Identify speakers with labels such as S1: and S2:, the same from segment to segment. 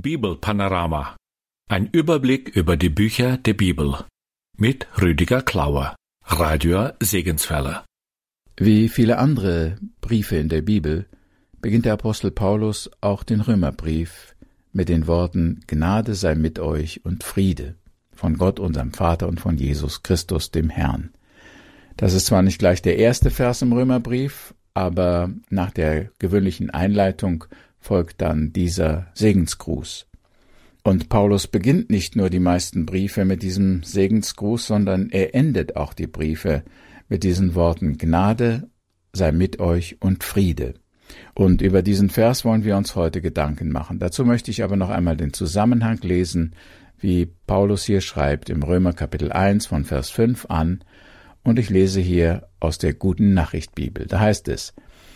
S1: Bibelpanorama. Ein Überblick über die Bücher der Bibel. Mit Rüdiger Klauer, Radio Segenswelle.
S2: Wie viele andere Briefe in der Bibel beginnt der Apostel Paulus auch den Römerbrief mit den Worten: Gnade sei mit euch und Friede von Gott, unserem Vater, und von Jesus Christus, dem Herrn. Das ist zwar nicht gleich der erste Vers im Römerbrief, aber nach der gewöhnlichen Einleitung folgt dann dieser Segensgruß. Und Paulus beginnt nicht nur die meisten Briefe mit diesem Segensgruß, sondern er endet auch die Briefe mit diesen Worten: Gnade sei mit euch und Friede. Und über diesen Vers wollen wir uns heute Gedanken machen. Dazu möchte ich aber noch einmal den Zusammenhang lesen, wie Paulus hier schreibt im Römer Kapitel 1 von Vers 5 an. Und ich lese hier aus der Guten Nachricht Bibel. Da heißt es: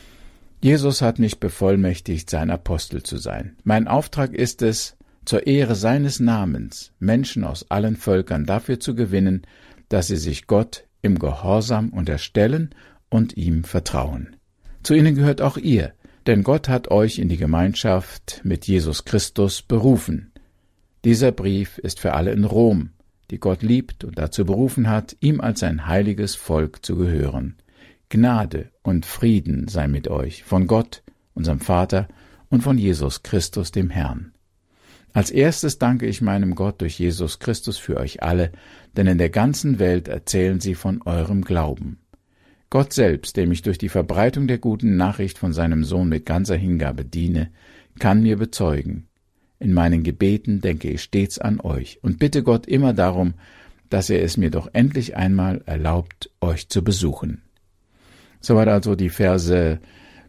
S2: Jesus hat mich bevollmächtigt, sein Apostel zu sein. Mein Auftrag ist es, zur Ehre seines Namens Menschen aus allen Völkern dafür zu gewinnen, dass sie sich Gott im Gehorsam unterstellen und ihm vertrauen. Zu ihnen gehört auch ihr, denn Gott hat euch in die Gemeinschaft mit Jesus Christus berufen. Dieser Brief ist für alle in Rom, die Gott liebt und dazu berufen hat, ihm als sein heiliges Volk zu gehören. Gnade und Frieden sei mit euch, von Gott, unserem Vater, und von Jesus Christus, dem Herrn. Als erstes danke ich meinem Gott durch Jesus Christus für euch alle, denn in der ganzen Welt erzählen sie von eurem Glauben. Gott selbst, dem ich durch die Verbreitung der guten Nachricht von seinem Sohn mit ganzer Hingabe diene, kann mir bezeugen: In meinen Gebeten denke ich stets an euch und bitte Gott immer darum, dass er es mir doch endlich einmal erlaubt, euch zu besuchen. Soweit also die Verse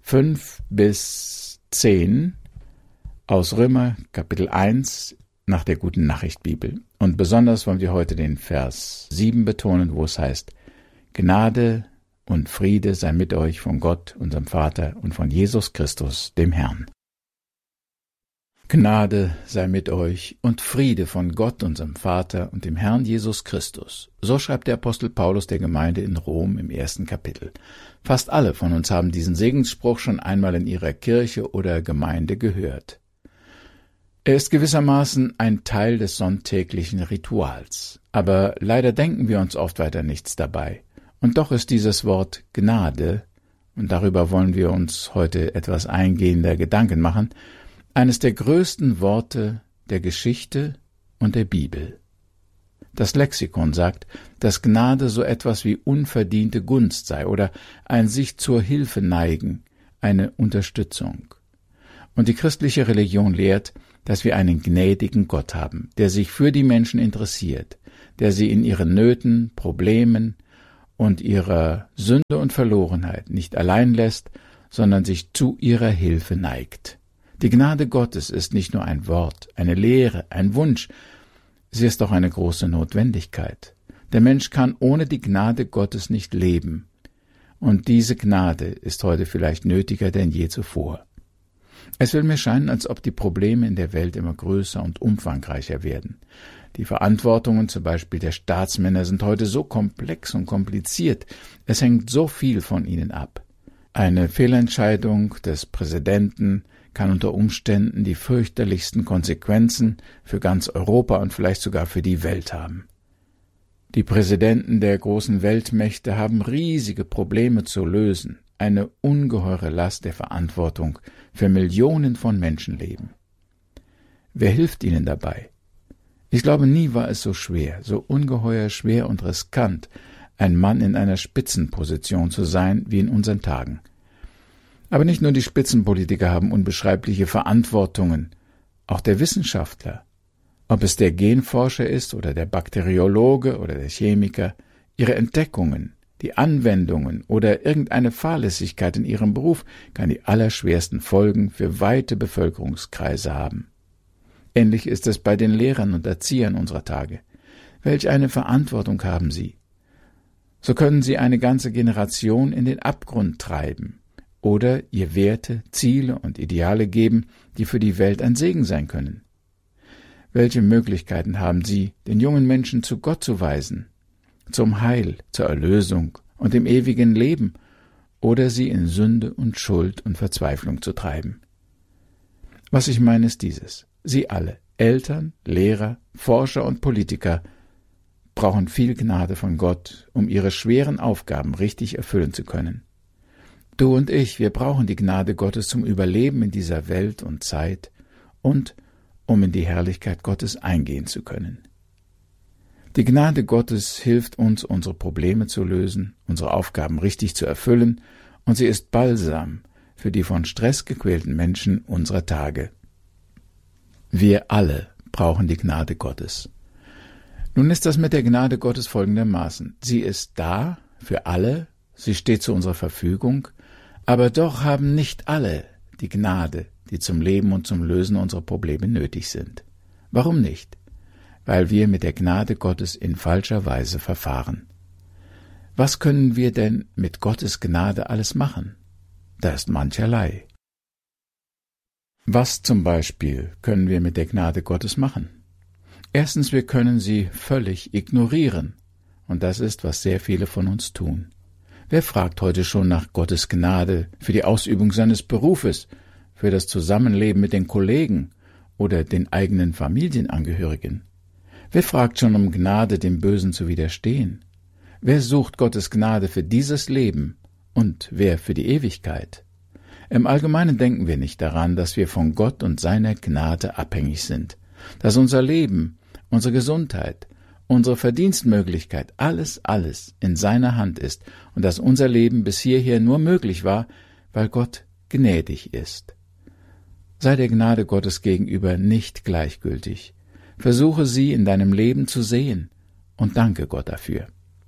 S2: 5 bis 10 aus Römer Kapitel 1 nach der Guten Nachricht Bibel. Und besonders wollen wir heute den Vers 7 betonen, wo es heißt: Gnade und Friede sei mit euch von Gott, unserem Vater, und von Jesus Christus, dem Herrn. Gnade sei mit euch und Friede von Gott, unserem Vater, und dem Herrn Jesus Christus. So schreibt der Apostel Paulus der Gemeinde in Rom im 1. Kapitel. Fast alle von uns haben diesen Segensspruch schon einmal in ihrer Kirche oder Gemeinde gehört. Er ist gewissermaßen ein Teil des sonntäglichen Rituals. Aber leider denken wir uns oft weiter nichts dabei. Und doch ist dieses Wort Gnade, und darüber wollen wir uns heute etwas eingehender Gedanken machen, eines der größten Worte der Geschichte und der Bibel. Das Lexikon sagt, dass Gnade so etwas wie unverdiente Gunst sei oder ein sich zur Hilfe neigen, eine Unterstützung. Und die christliche Religion lehrt, dass wir einen gnädigen Gott haben, der sich für die Menschen interessiert, der sie in ihren Nöten, Problemen und ihrer Sünde und Verlorenheit nicht allein lässt, sondern sich zu ihrer Hilfe neigt. Die Gnade Gottes ist nicht nur ein Wort, eine Lehre, ein Wunsch, sie ist auch eine große Notwendigkeit. Der Mensch kann ohne die Gnade Gottes nicht leben, und diese Gnade ist heute vielleicht nötiger denn je zuvor. Es will mir scheinen, als ob die Probleme in der Welt immer größer und umfangreicher werden. Die Verantwortungen zum Beispiel der Staatsmänner sind heute so komplex und kompliziert, es hängt so viel von ihnen ab. Eine Fehlentscheidung des Präsidenten kann unter Umständen die fürchterlichsten Konsequenzen für ganz Europa und vielleicht sogar für die Welt haben. Die Präsidenten der großen Weltmächte haben riesige Probleme zu lösen, eine ungeheure Last der Verantwortung für Millionen von Menschenleben. Wer hilft ihnen dabei? Ich glaube, nie war es so schwer, so ungeheuer schwer und riskant, ein Mann in einer Spitzenposition zu sein wie in unseren Tagen. Aber nicht nur die Spitzenpolitiker haben unbeschreibliche Verantwortungen, auch der Wissenschaftler, ob es der Genforscher ist oder der Bakteriologe oder der Chemiker, ihre Entdeckungen, die Anwendungen oder irgendeine Fahrlässigkeit in ihrem Beruf kann die allerschwersten Folgen für weite Bevölkerungskreise haben. Ähnlich ist es bei den Lehrern und Erziehern unserer Tage. Welch eine Verantwortung haben sie? So können sie eine ganze Generation in den Abgrund treiben oder ihr Werte, Ziele und Ideale geben, die für die Welt ein Segen sein können. Welche Möglichkeiten haben sie, den jungen Menschen zu Gott zu weisen, zum Heil, zur Erlösung und dem ewigen Leben, oder sie in Sünde und Schuld und Verzweiflung zu treiben? Was ich meine, ist dieses: Sie alle, Eltern, Lehrer, Forscher und Politiker, brauchen viel Gnade von Gott, um ihre schweren Aufgaben richtig erfüllen zu können. Du und ich, wir brauchen die Gnade Gottes zum Überleben in dieser Welt und Zeit und um in die Herrlichkeit Gottes eingehen zu können. Die Gnade Gottes hilft uns, unsere Probleme zu lösen, unsere Aufgaben richtig zu erfüllen, und sie ist Balsam für die von Stress gequälten Menschen unserer Tage. Wir alle brauchen die Gnade Gottes. Nun ist das mit der Gnade Gottes folgendermaßen. Sie ist da für alle, sie steht zu unserer Verfügung, aber doch haben nicht alle die Gnade, die zum Leben und zum Lösen unserer Probleme nötig sind. Warum nicht? Weil wir mit der Gnade Gottes in falscher Weise verfahren. Was können wir denn mit Gottes Gnade alles machen? Da ist mancherlei. Was zum Beispiel können wir mit der Gnade Gottes machen? Erstens, wir können sie völlig ignorieren. Und das ist, was sehr viele von uns tun. Wer fragt heute schon nach Gottes Gnade für die Ausübung seines Berufes, für das Zusammenleben mit den Kollegen oder den eigenen Familienangehörigen? Wer fragt schon um Gnade, dem Bösen zu widerstehen? Wer sucht Gottes Gnade für dieses Leben und wer für die Ewigkeit? Im Allgemeinen denken wir nicht daran, dass wir von Gott und seiner Gnade abhängig sind, dass unser Leben, unsere Gesundheit, unsere Verdienstmöglichkeit, alles in seiner Hand ist und dass unser Leben bis hierher nur möglich war, weil Gott gnädig ist. Sei der Gnade Gottes gegenüber nicht gleichgültig. Versuche sie in deinem Leben zu sehen und danke Gott dafür.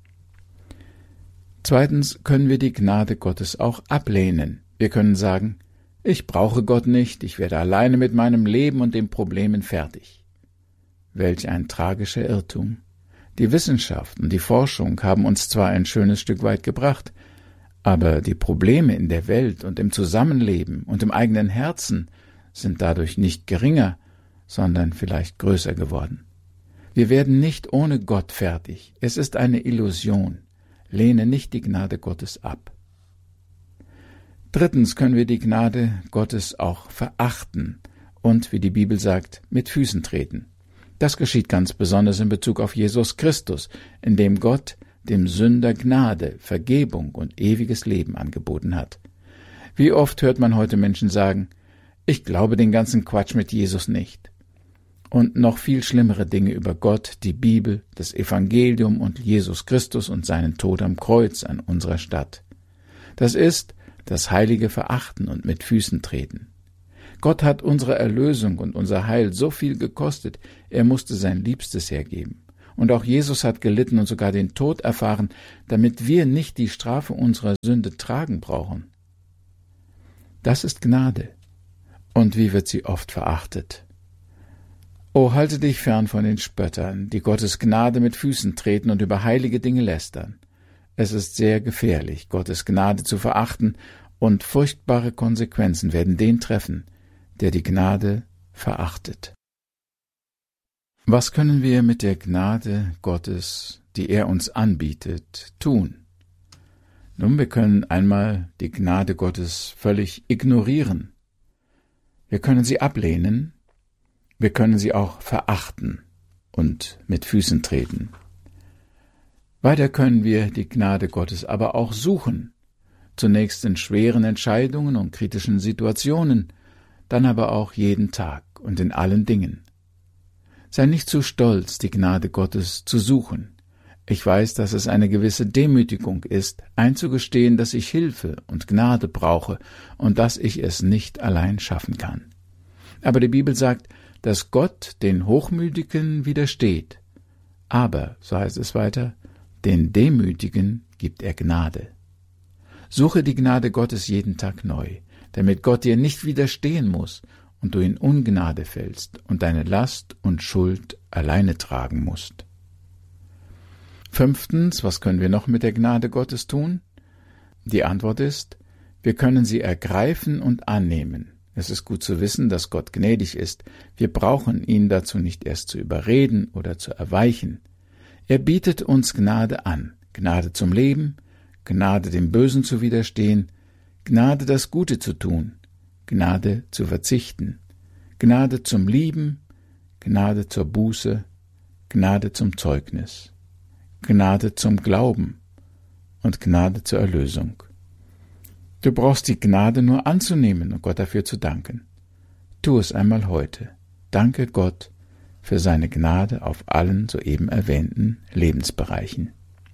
S2: Zweitens können wir die Gnade Gottes auch ablehnen. Wir können sagen, ich brauche Gott nicht, ich werde alleine mit meinem Leben und den Problemen fertig. Welch ein tragischer Irrtum. Die Wissenschaft und die Forschung haben uns zwar ein schönes Stück weit gebracht, aber die Probleme in der Welt und im Zusammenleben und im eigenen Herzen sind dadurch nicht geringer, sondern vielleicht größer geworden. Wir werden nicht ohne Gott fertig. Es ist eine Illusion. Lehne nicht die Gnade Gottes ab. Drittens können wir die Gnade Gottes auch verachten und, wie die Bibel sagt, mit Füßen treten. Das geschieht ganz besonders in Bezug auf Jesus Christus, in dem Gott dem Sünder Gnade, Vergebung und ewiges Leben angeboten hat. Wie oft hört man heute Menschen sagen, ich glaube den ganzen Quatsch mit Jesus nicht. Und noch viel schlimmere Dinge über Gott, die Bibel, das Evangelium und Jesus Christus und seinen Tod am Kreuz an unserer Stadt. Das ist das heilige Verachten und mit Füßen treten. Gott hat unsere Erlösung und unser Heil so viel gekostet, er musste sein Liebstes hergeben. Und auch Jesus hat gelitten und sogar den Tod erfahren, damit wir nicht die Strafe unserer Sünde tragen brauchen. Das ist Gnade. Und wie wird sie oft verachtet? O, halte dich fern von den Spöttern, die Gottes Gnade mit Füßen treten und über heilige Dinge lästern. Es ist sehr gefährlich, Gottes Gnade zu verachten, und furchtbare Konsequenzen werden den treffen, der die Gnade verachtet. Was können wir mit der Gnade Gottes, die er uns anbietet, tun? Nun, wir können einmal die Gnade Gottes völlig ignorieren. Wir können sie ablehnen, wir können sie auch verachten und mit Füßen treten. Weiter können wir die Gnade Gottes aber auch suchen, zunächst in schweren Entscheidungen und kritischen Situationen, dann aber auch jeden Tag und in allen Dingen. Sei nicht zu stolz, die Gnade Gottes zu suchen. Ich weiß, dass es eine gewisse Demütigung ist, einzugestehen, dass ich Hilfe und Gnade brauche und dass ich es nicht allein schaffen kann. Aber die Bibel sagt, dass Gott den Hochmütigen widersteht. Aber, so heißt es weiter, den Demütigen gibt er Gnade. Suche die Gnade Gottes jeden Tag neu, damit Gott dir nicht widerstehen muss und du in Ungnade fällst und deine Last und Schuld alleine tragen musst. Fünftens, was können wir noch mit der Gnade Gottes tun? Die Antwort ist, wir können sie ergreifen und annehmen. Es ist gut zu wissen, dass Gott gnädig ist. Wir brauchen ihn dazu nicht erst zu überreden oder zu erweichen. Er bietet uns Gnade an, Gnade zum Leben, Gnade dem Bösen zu widerstehen, Gnade das Gute zu tun, Gnade zu verzichten, Gnade zum Lieben, Gnade zur Buße, Gnade zum Zeugnis, Gnade zum Glauben und Gnade zur Erlösung. Du brauchst die Gnade nur anzunehmen und Gott dafür zu danken. Tu es einmal heute. Danke Gott für seine Gnade auf allen soeben erwähnten Lebensbereichen.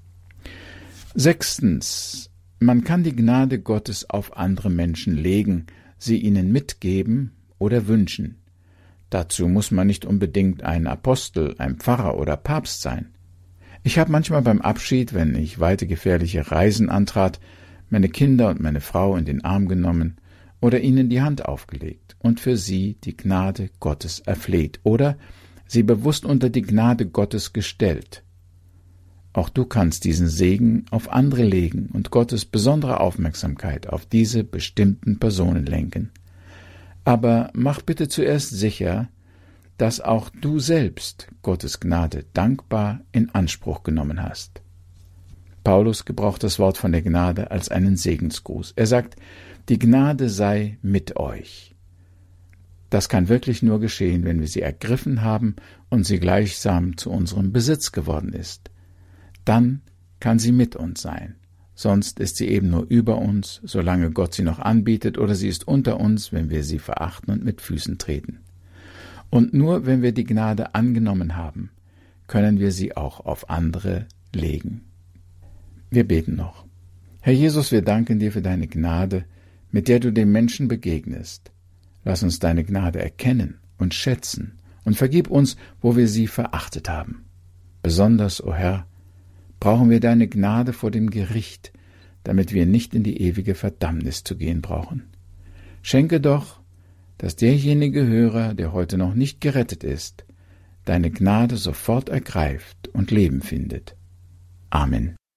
S2: 6. Man kann die Gnade Gottes auf andere Menschen legen, sie ihnen mitgeben oder wünschen. Dazu muss man nicht unbedingt ein Apostel, ein Pfarrer oder Papst sein. Ich habe manchmal beim Abschied, wenn ich weite gefährliche Reisen antrat, meine Kinder und meine Frau in den Arm genommen oder ihnen die Hand aufgelegt und für sie die Gnade Gottes erfleht oder sie bewusst unter die Gnade Gottes gestellt. Auch du kannst diesen Segen auf andere legen und Gottes besondere Aufmerksamkeit auf diese bestimmten Personen lenken. Aber mach bitte zuerst sicher, dass auch du selbst Gottes Gnade dankbar in Anspruch genommen hast. Paulus gebraucht das Wort von der Gnade als einen Segensgruß. Er sagt, die Gnade sei mit euch. Das kann wirklich nur geschehen, wenn wir sie ergriffen haben und sie gleichsam zu unserem Besitz geworden ist. Dann kann sie mit uns sein. Sonst ist sie eben nur über uns, solange Gott sie noch anbietet, oder sie ist unter uns, wenn wir sie verachten und mit Füßen treten. Und nur wenn wir die Gnade angenommen haben, können wir sie auch auf andere legen. Wir beten noch. Herr Jesus, wir danken dir für deine Gnade, mit der du den Menschen begegnest. Lass uns deine Gnade erkennen und schätzen und vergib uns, wo wir sie verachtet haben. Besonders, o Herr, brauchen wir deine Gnade vor dem Gericht, damit wir nicht in die ewige Verdammnis zu gehen brauchen. Schenke doch, dass derjenige Hörer, der heute noch nicht gerettet ist, deine Gnade sofort ergreift und Leben findet. Amen.